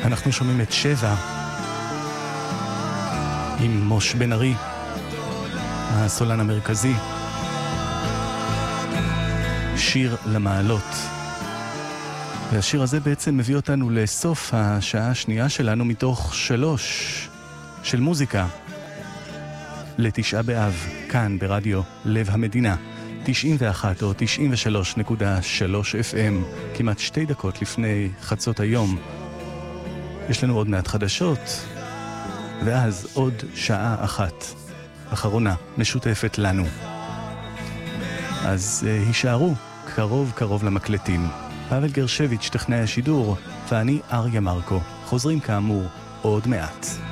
אנחנו שומעים את 7 עם מוש בן ארי, הסולן המרכזי. שיר למעלות. והשיר הזה בעצם מביא אותנו לסוף השעה השנייה שלנו מתוך 3 של מוזיקה לתשעה באב, כאן ברדיו לב המדינה, 91 או 93.3 FM, כמעט 2 דקות לפני חצות היום. יש לנו עוד מעט חדשות, ואז עוד שעה אחת אחרונה משותפת לנו. אז הישארו קרוב למקלטים. פאבל גרשביץ' טכנאי השידור, ואני אריה מרקו. חוזרים כאמור עוד מעט.